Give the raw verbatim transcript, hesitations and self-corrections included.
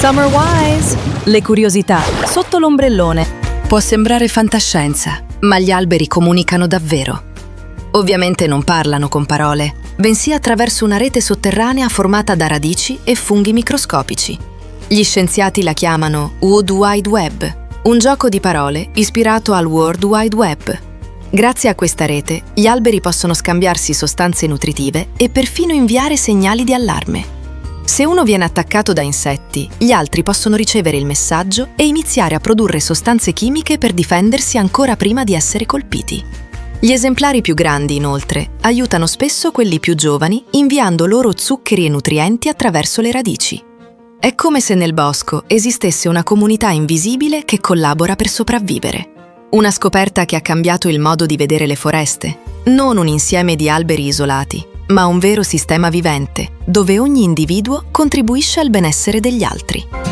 Summerwise! Le curiosità sotto l'ombrellone. Può sembrare fantascienza, ma gli alberi comunicano davvero. Ovviamente non parlano con parole, bensì attraverso una rete sotterranea formata da radici e funghi microscopici. Gli scienziati la chiamano Wood Wide Web, un gioco di parole ispirato al World Wide Web. Grazie a questa rete, gli alberi possono scambiarsi sostanze nutritive e perfino inviare segnali di allarme. Se uno viene attaccato da insetti, gli altri possono ricevere il messaggio e iniziare a produrre sostanze chimiche per difendersi ancora prima di essere colpiti. Gli esemplari più grandi, inoltre, aiutano spesso quelli più giovani inviando loro zuccheri e nutrienti attraverso le radici. È come se nel bosco esistesse una comunità invisibile che collabora per sopravvivere. Una scoperta che ha cambiato il modo di vedere le foreste, non un insieme di alberi isolati, ma un vero sistema vivente, dove ogni individuo contribuisce al benessere degli altri.